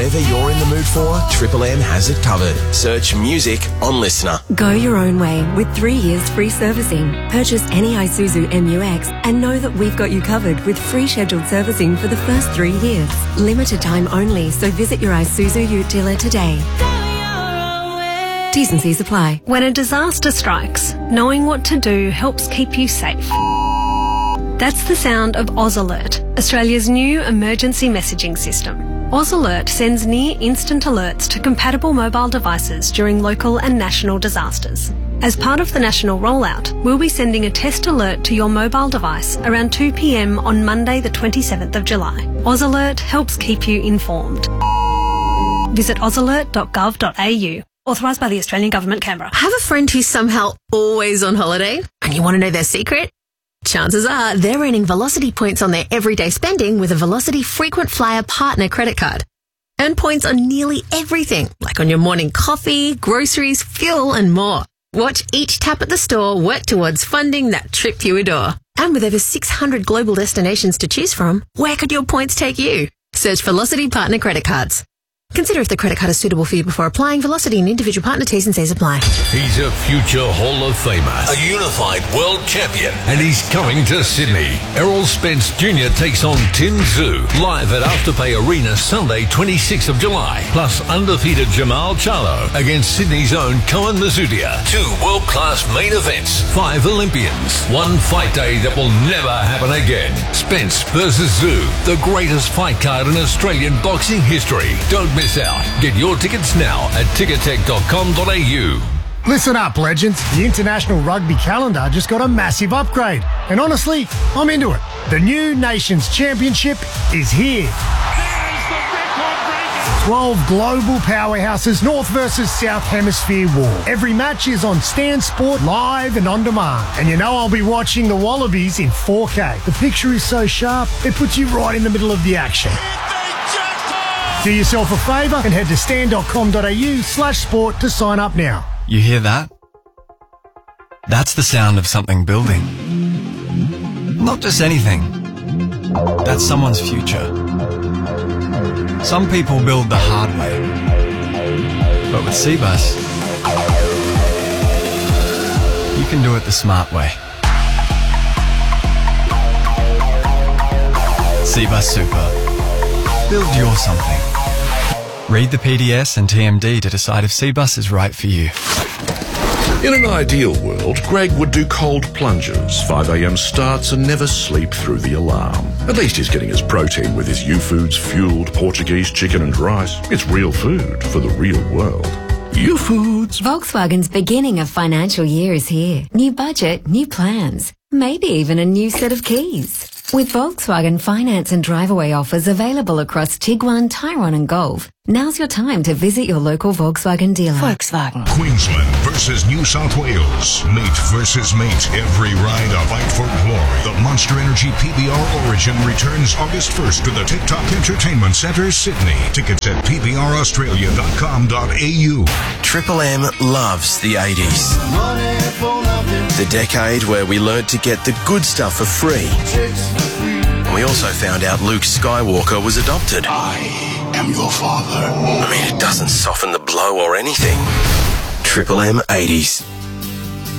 Whatever you're in the mood for, Triple M has it covered. Search music on Listener. Go your own way with 3 years free servicing. Purchase any Isuzu MU-X and know that we've got you covered with free scheduled servicing for the first 3 years. Limited time only, so visit your Isuzu Ute dealer today. T's and C's apply. When a disaster strikes, knowing what to do helps keep you safe. That's the sound of Oz Alert, Australia's new emergency messaging system. Oz Alert sends near-instant alerts to compatible mobile devices during local and national disasters. As part of the national rollout, we'll be sending a test alert to your mobile device around 2 p.m. on Monday the 27th of July. Oz Alert helps keep you informed. Visit ozalert.gov.au. Authorised by the Australian Government, Canberra. Have a friend who's somehow always on holiday and you want to know their secret? Chances are they're earning Velocity points on their everyday spending with a Velocity Frequent Flyer Partner credit card. Earn points on nearly everything, like on your morning coffee, groceries, fuel and more. Watch each tap at the store work towards funding that trip you adore. And with over 600 global destinations to choose from, where could your points take you? Search Velocity Partner Credit Cards. Consider if the credit card is suitable for you before applying. Velocity and individual partner T's and C's apply. He's a future Hall of Famer, a unified world champion, and he's coming to Sydney. Errol Spence Jr. takes on Tin Zhu live at Afterpay Arena Sunday, 26th of July. Plus undefeated Jamal Charlo against Sydney's own Koen Mazudia. 2 world-class main events, 5 Olympians, 1 fight day that will never happen again. Spence versus Zhu, the greatest fight card in Australian boxing history. Don't miss out. Get your tickets now at ticketek.com.au. Listen up, legends. The International Rugby calendar just got a massive upgrade. And honestly, I'm into it. The new Nations Championship is here. 12 global powerhouses, North versus South Hemisphere war. Every match is on Stan Sport live and on demand. And you know I'll be watching the Wallabies in 4K. The picture is so sharp, it puts you right in the middle of the action. Do yourself a favour and head to stan.com.au/sport to sign up now. You hear that? That's the sound of something building. Not just anything. That's someone's future. Some people build the hard way. But with Cbus, you can do it the smart way. Cbus Super. Build your something. Read the PDS and TMD to decide if Cbus is right for you. In an ideal world, Greg would do cold plunges, 5 a.m. starts and never sleep through the alarm. At least he's getting his protein with his U-Foods fueled Portuguese chicken and rice. It's real food for the real world. U-Foods. Volkswagen's beginning of financial year is here. New budget, new plans. Maybe even a new set of keys. With Volkswagen finance and drive-away offers available across Tiguan, Tyrone and Golf, now's your time to visit your local Volkswagen dealer. Volkswagen. Queensland versus New South Wales. Mate versus mate. Every ride a fight for glory. The Monster Energy PBR Origin returns August 1st to the TikTok Entertainment Centre, Sydney. Tickets at pbraustralia.com.au. Triple M loves the 80s. The decade where we learnt to get the good stuff for free. And we also found out Luke Skywalker was adopted. I am your father. I mean, it doesn't soften the blow or anything. Triple M 80s.